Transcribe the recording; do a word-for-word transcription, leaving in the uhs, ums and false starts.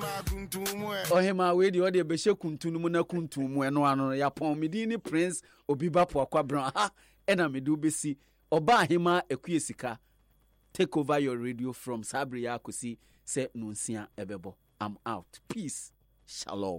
Ohema we di ode be she kuntunu mu na kuntunu mu eno ano ya pon medini Prince Obiba Poakwa Brown ha ena medu besi oba ahema ekue sika. Take over your radio from Sabri Yakosi se nunsia ebebo. I'm out. Peace. Shalom.